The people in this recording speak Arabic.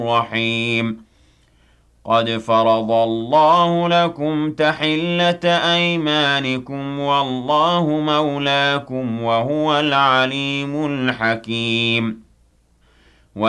رحيم قد فرض الله لكم تحلة أيمانكم والله مولاكم وهو العليم الحكيم